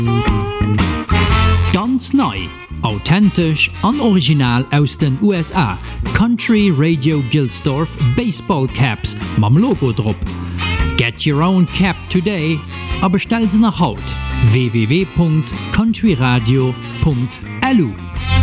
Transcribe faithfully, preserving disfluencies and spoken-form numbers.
Ganz neu, authentisch und original aus den U S A. Country Radio Gilsdorf Baseball Caps mam Logo drauf. Get your own cap today, aber stell sie nach Haut. w w w punkt country radio punkt l u